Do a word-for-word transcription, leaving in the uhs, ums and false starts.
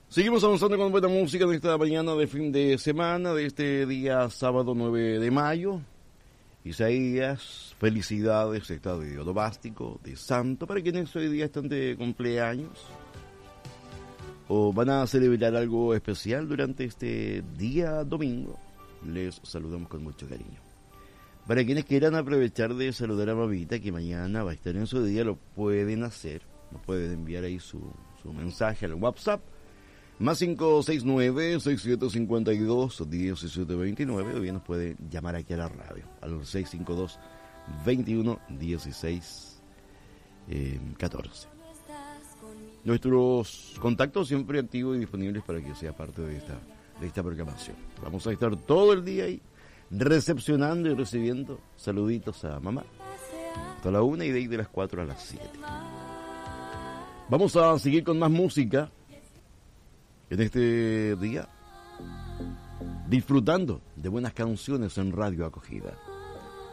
Seguimos avanzando con buena música de esta mañana de fin de semana, de este día sábado nueve de mayo. Isaías, felicidades, estado de odobástico, de santo, para quienes hoy día están de cumpleaños o van a celebrar algo especial durante este día domingo. Les saludamos con mucho cariño. Para quienes quieran aprovechar de saludar a mamita, que mañana va a estar en su día, lo pueden hacer. Nos pueden enviar ahí su, su mensaje al WhatsApp. Más cinco seis nueve, seis siete cinco dos, uno siete dos nueve. O bien nos pueden llamar aquí a la radio al seis cinco dos, veintiuno, dieciséis, catorce. Nuestros contactos siempre activos y disponibles para que sea parte de esta, de esta programación. Vamos a estar todo el día ahí recepcionando y recibiendo saluditos a mamá hasta la una y de ahí de las cuatro a las siete. Vamos a seguir con más música en este día, disfrutando de buenas canciones en Radio Acogida.